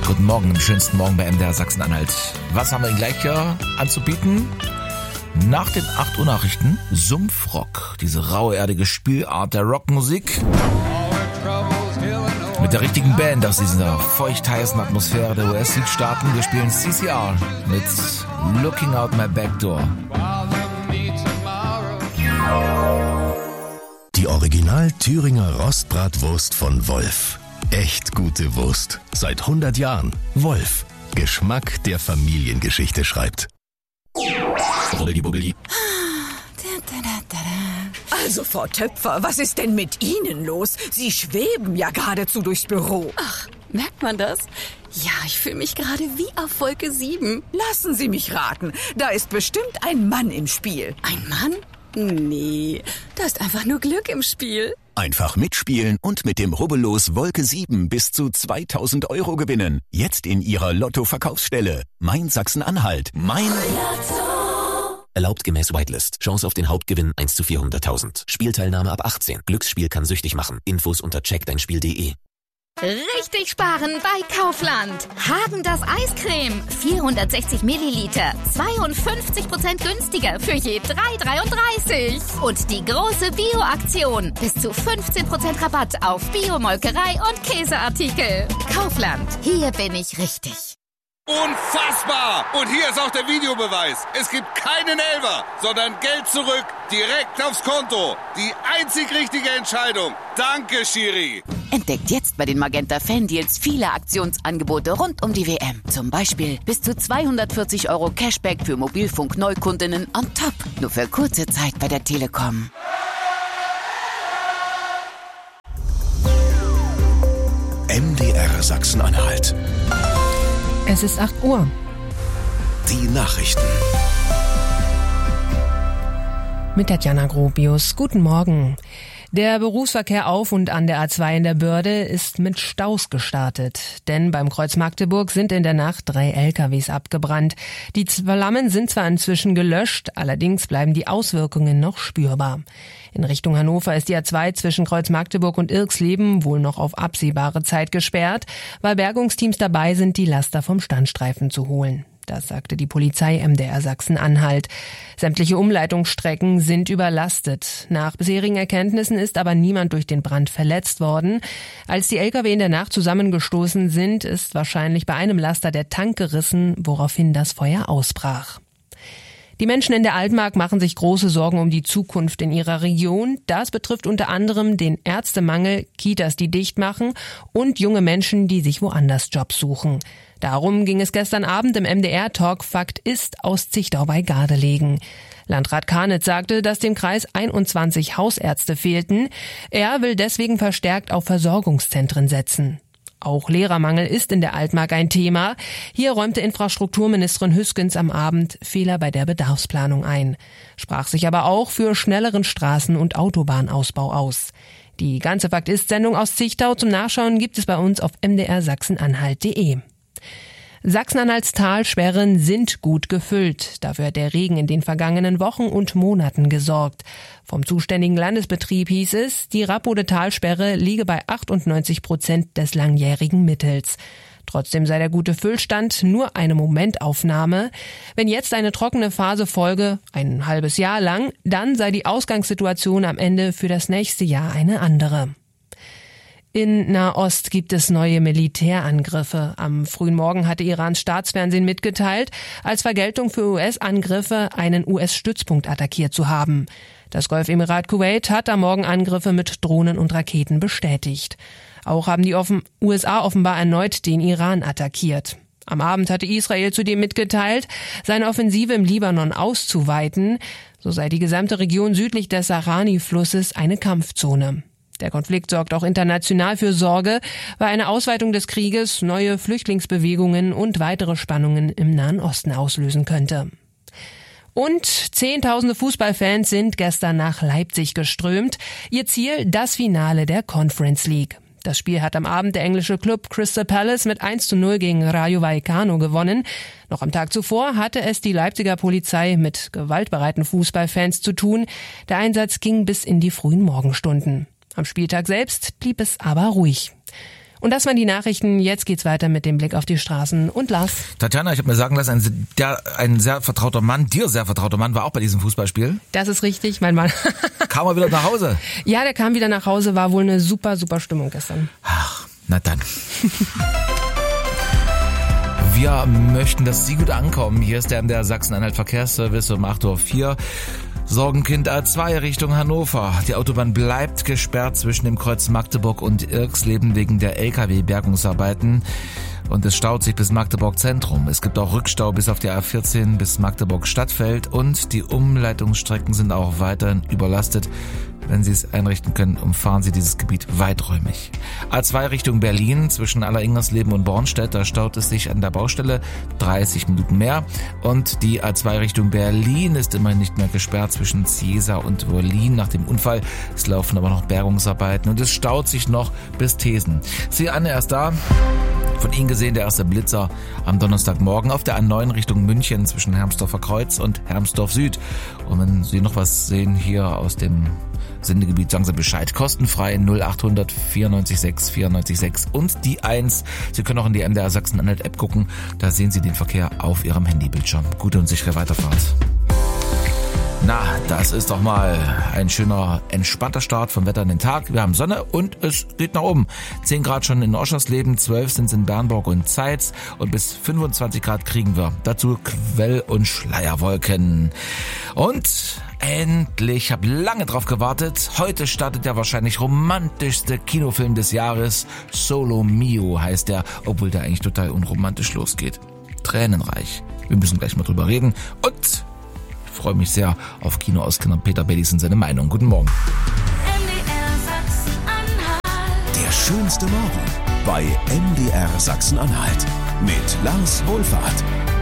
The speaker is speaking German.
Guten Morgen, im schönsten Morgen bei MDR Sachsen-Anhalt. Was haben wir Ihnen gleich hier anzubieten? Nach den 8 Uhr Nachrichten Sumpfrock, diese rauerdige Spielart der Rockmusik. Mit der richtigen Band aus dieser feucht-heißen Atmosphäre der US-Südstaaten. Wir spielen CCR mit Looking Out My Back Door. Die Original Thüringer Rostbratwurst von Wolf. Echt gute Wurst. Seit 100 Jahren. Wolf. Geschmack, der Familiengeschichte schreibt. Also, Frau Töpfer, was ist denn mit Ihnen los? Sie schweben ja geradezu durchs Büro. Ach, merkt man das? Ja, ich fühle mich gerade wie auf Wolke 7. Lassen Sie mich raten, da ist bestimmt ein Mann im Spiel. Ein Mann? Nee, da ist einfach nur Glück im Spiel. Einfach mitspielen und mit dem Rubbellos Wolke 7 bis zu 2.000 € gewinnen. Jetzt in Ihrer Lotto-Verkaufsstelle. Mein Sachsen-Anhalt. Mein Lotto. Erlaubt gemäß Whitelist. Chance auf den Hauptgewinn 1 zu 400.000. Spielteilnahme ab 18. Glücksspiel kann süchtig machen. Infos unter checkdeinspiel.de. Richtig sparen bei Kaufland. Häagen-Dazs Eiscreme. 460 Milliliter. 52% günstiger für je 3,33. Und die große Bio-Aktion. Bis zu 15% Rabatt auf Biomolkerei und Käseartikel. Kaufland. Hier bin ich richtig. Unfassbar! Und hier ist auch der Videobeweis. Es gibt keinen Elfer, sondern Geld zurück, direkt aufs Konto. Die einzig richtige Entscheidung. Danke, Schiri. Entdeckt jetzt bei den Magenta Fan-Deals viele Aktionsangebote rund um die WM. Zum Beispiel bis zu 240 € Cashback für Mobilfunk-Neukundinnen on top. Nur für kurze Zeit bei der Telekom. MDR Sachsen-Anhalt. Es ist 8 Uhr. Die Nachrichten. Mit Tatjana Gropius. Guten Morgen. Der Berufsverkehr auf und an der A2 in der Börde ist mit Staus gestartet. Denn beim Kreuz Magdeburg sind in der Nacht 3 LKWs abgebrannt. Die Flammen sind zwar inzwischen gelöscht, allerdings bleiben die Auswirkungen noch spürbar. In Richtung Hannover ist die A2 zwischen Kreuz Magdeburg und Irxleben wohl noch auf absehbare Zeit gesperrt, weil Bergungsteams dabei sind, die Laster vom Standstreifen zu holen. Das sagte die Polizei MDR Sachsen-Anhalt. Sämtliche Umleitungsstrecken sind überlastet. Nach bisherigen Erkenntnissen ist aber niemand durch den Brand verletzt worden. Als die Lkw in der Nacht zusammengestoßen sind, ist wahrscheinlich bei einem Laster der Tank gerissen, woraufhin das Feuer ausbrach. Die Menschen in der Altmark machen sich große Sorgen um die Zukunft in ihrer Region. Das betrifft unter anderem den Ärztemangel, Kitas, die dicht machen und junge Menschen, die sich woanders Jobs suchen. Darum ging es gestern Abend im MDR-Talk Fakt ist aus Zichtau bei Gardelegen. Landrat Karnitz sagte, dass dem Kreis 21 Hausärzte fehlten. Er will deswegen verstärkt auf Versorgungszentren setzen. Auch Lehrermangel ist in der Altmark ein Thema. Hier räumte Infrastrukturministerin Hüskens am Abend Fehler bei der Bedarfsplanung ein, sprach sich aber auch für schnelleren Straßen- und Autobahnausbau aus. Die ganze Fakt-ist-Sendung aus Zichtau zum Nachschauen gibt es bei uns auf mdrsachsenanhalt.de. Sachsen-Anhalts Talsperren sind gut gefüllt. Dafür hat der Regen in den vergangenen Wochen und Monaten gesorgt. Vom zuständigen Landesbetrieb hieß es, die Rappode-Talsperre liege bei 98% des langjährigen Mittels. Trotzdem sei der gute Füllstand nur eine Momentaufnahme. Wenn jetzt eine trockene Phase folge, ein halbes Jahr lang, dann sei die Ausgangssituation am Ende für das nächste Jahr eine andere. In Nahost gibt es neue Militärangriffe. Am frühen Morgen hatte Irans Staatsfernsehen mitgeteilt, als Vergeltung für US-Angriffe einen US-Stützpunkt attackiert zu haben. Das Golfemirat Kuwait hat am Morgen Angriffe mit Drohnen und Raketen bestätigt. Auch haben die USA offenbar erneut den Iran attackiert. Am Abend hatte Israel zudem mitgeteilt, seine Offensive im Libanon auszuweiten. So sei die gesamte Region südlich des Sarani-Flusses eine Kampfzone. Der Konflikt sorgt auch international für Sorge, weil eine Ausweitung des Krieges neue Flüchtlingsbewegungen und weitere Spannungen im Nahen Osten auslösen könnte. Und Zehntausende Fußballfans sind gestern nach Leipzig geströmt. Ihr Ziel, das Finale der Conference League. Das Spiel hat am Abend der englische Club Crystal Palace mit 1:0 gegen Rayo Vallecano gewonnen. Noch am Tag zuvor hatte es die Leipziger Polizei mit gewaltbereiten Fußballfans zu tun. Der Einsatz ging bis in die frühen Morgenstunden. Am Spieltag selbst blieb es aber ruhig. Und das waren die Nachrichten. Jetzt geht's weiter mit dem Blick auf die Straßen. Und Lars? Tatjana, ich habe mir sagen lassen, ein sehr vertrauter Mann, dir sehr vertrauter Mann, war auch bei diesem Fußballspiel. Das ist richtig, mein Mann. Kam er wieder nach Hause? Ja, der kam wieder nach Hause, war wohl eine super, super Stimmung gestern. Ach, na dann. Wir möchten, dass Sie gut ankommen. Hier ist der Sachsen-Anhalt Verkehrsservice um 8:04 Uhr. Sorgenkind A2 Richtung Hannover. Die Autobahn bleibt gesperrt zwischen dem Kreuz Magdeburg und Irxleben wegen der LKW-Bergungsarbeiten. Und es staut sich bis Magdeburg Zentrum. Es gibt auch Rückstau bis auf die A14 bis Magdeburg Stadtfeld. Und die Umleitungsstrecken sind auch weiterhin überlastet. Wenn Sie es einrichten können, umfahren Sie dieses Gebiet weiträumig. A2 Richtung Berlin zwischen Alleringmersleben und Bornstedt, da staut es sich an der Baustelle 30 Minuten mehr. Und die A2 Richtung Berlin ist immerhin nicht mehr gesperrt zwischen Ziesa und Wollin nach dem Unfall. Es laufen aber noch Bergungsarbeiten und es staut sich noch bis Thesen. Sie Anne erst da. Von Ihnen gesehen der erste Blitzer am Donnerstagmorgen auf der A9 Richtung München zwischen Hermsdorfer Kreuz und Hermsdorf Süd. Und wenn Sie noch was sehen hier aus dem Sendegebiet, sagen Sie Bescheid. Kostenfrei 0800 94 6 94 6 und die 1. Sie können auch in die MDR Sachsen-Anhalt App gucken. Da sehen Sie den Verkehr auf Ihrem Handybildschirm. Gute und sichere Weiterfahrt. Na, das ist doch mal ein schöner, entspannter Start vom Wetter in den Tag. Wir haben Sonne und es geht nach oben. 10 Grad schon in Oschersleben, 12 sind es in Bernburg und Zeitz und bis 25 Grad kriegen wir. Dazu Quell- und Schleierwolken. Und endlich, ich habe lange drauf gewartet. Heute startet der wahrscheinlich romantischste Kinofilm des Jahres. Solo Mio heißt der, obwohl der eigentlich total unromantisch losgeht. Tränenreich. Wir müssen gleich mal drüber reden. Und ich freue mich sehr auf Kinoauskenner Peter Bellis und seine Meinung. Guten Morgen. Der schönste Morgen bei MDR Sachsen-Anhalt mit Lars Wohlfahrt.